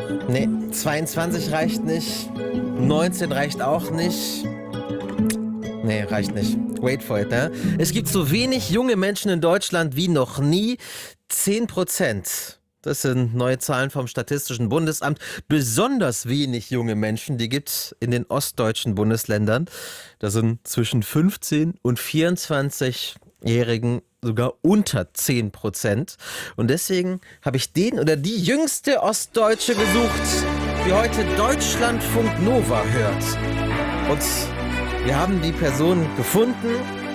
Nee, 22 reicht nicht. 19 reicht auch nicht. Nee, reicht nicht. Wait for it, ne? Es gibt so wenig junge Menschen in Deutschland wie noch nie. 10%. Das sind neue Zahlen vom Statistischen Bundesamt. Besonders wenig junge Menschen, die gibt es in den ostdeutschen Bundesländern. Da sind zwischen 15 und 24-Jährigen sogar unter 10%. Und deswegen habe ich den oder die jüngste Ostdeutsche gesucht, die heute Deutschlandfunk Nova hört. Und wir haben die Person gefunden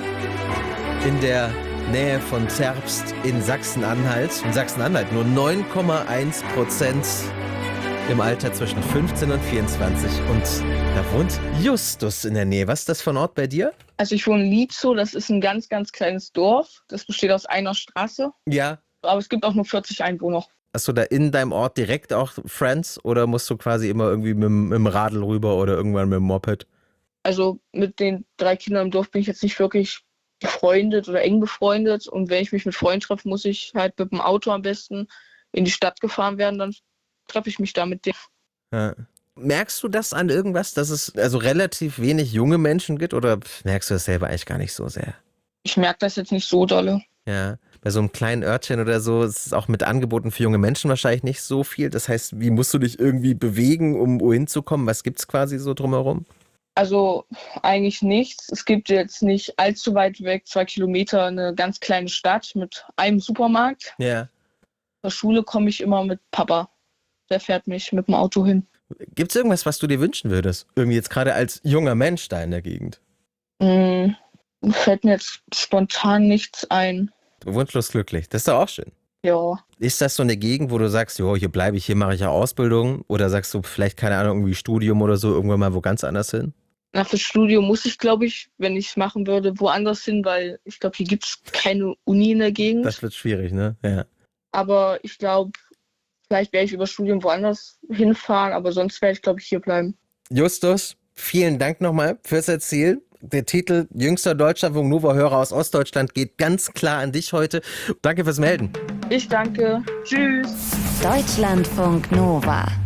in der Nähe von Zerbst in Sachsen-Anhalt. In Sachsen-Anhalt nur 9,1% im Alter zwischen 15 und 24. Und da wohnt Justus in der Nähe. Was ist das für ein Ort bei dir? Also ich wohne in Lietzow, das ist ein ganz, ganz kleines Dorf. Das besteht aus einer Straße, Ja. aber es gibt auch nur 40 Einwohner. Hast du da in deinem Ort direkt auch Friends oder musst du quasi immer irgendwie mit dem Radl rüber oder irgendwann mit dem Moped? Also mit den 3 Kindern im Dorf bin ich jetzt nicht wirklich befreundet oder eng befreundet. Und wenn ich mich mit Freunden treffe, muss ich halt mit dem Auto am besten in die Stadt gefahren werden. Dann treffe ich mich da mit denen. Ja. Merkst du das an irgendwas, dass es also relativ wenig junge Menschen gibt oder merkst du das selber eigentlich gar nicht so sehr? Ich merke das jetzt nicht so dolle. Ja, bei so einem kleinen Örtchen oder so ist es auch mit Angeboten für junge Menschen wahrscheinlich nicht so viel. Das heißt, wie musst du dich irgendwie bewegen, um wohin zu kommen? Was gibt's quasi so drumherum? Also eigentlich nichts. Es gibt jetzt nicht allzu weit weg, 2 Kilometer, eine ganz kleine Stadt mit einem Supermarkt. Ja. Zur Schule komme ich immer mit Papa. Der fährt mich mit dem Auto hin. Gibt's irgendwas, was du dir wünschen würdest? Irgendwie jetzt gerade als junger Mensch da in der Gegend. Mir fällt mir jetzt spontan nichts ein. Wunschlos glücklich. Das ist doch auch schön. Ja, Ist das so eine Gegend, wo du sagst, jo, hier bleibe ich, hier mache ich ja Ausbildung? Oder sagst du vielleicht, keine Ahnung, irgendwie Studium oder so, irgendwann mal wo ganz anders hin? nach dem Studium muss ich, glaube ich, wenn ich es machen würde, woanders hin, weil ich glaube, hier gibt es keine Uni in der Gegend. Das wird schwierig, ne? Ja. Aber ich glaube, vielleicht werde ich über Studium woanders hinfahren, aber sonst werde ich, glaube ich, hier bleiben. Justus, vielen Dank nochmal fürs Erzählen. Der Titel Jüngster Deutschlandfunk Nova Hörer aus Ostdeutschland geht ganz klar an dich heute. Danke fürs Melden. Ich danke. Tschüss. Deutschlandfunk Nova.